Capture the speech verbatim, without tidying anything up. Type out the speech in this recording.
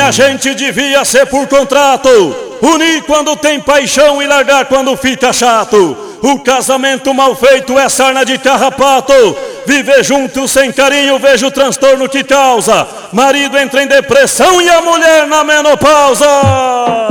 a gente devia ser por contrato, unir quando tem paixão e largar quando fica chato. O casamento mal feito é sarna de carrapato. Viver junto sem carinho, vejo o transtorno que causa. Marido entra em depressão e a mulher na menopausa.